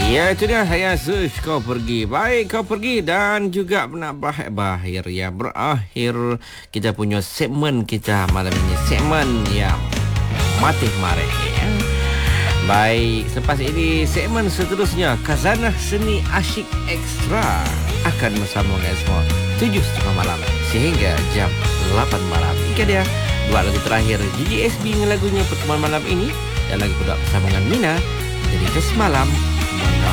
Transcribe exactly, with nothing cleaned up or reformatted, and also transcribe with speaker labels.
Speaker 1: Ya, itu dia saya search kau pergi. Baik, kau pergi dan juga nak berakhir ya. Berakhir kita punya segmen kita malam ini. Segmen yang Mati Mare ya. Baik, selepas ini segmen seterusnya Khazanah Seni Asyik Ekstra akan bersama dengan semua tujuh setengah malam sehingga jam lapan malam. Ini dia dua lagu terakhir G G S B dengan lagunya pertemuan malam ini dan lagi pula bersama dengan Mina. Jadi ke semalam